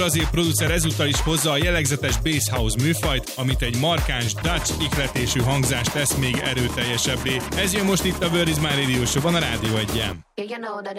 Brazil producer ezúttal is hozza a jellegzetes bass house műfajt, amit egy markáns Dutch ihletésű hangzás tesz még erőteljesebbé. Ez jön most itt a Word is My Radio Show-ban a Rádió 1-en.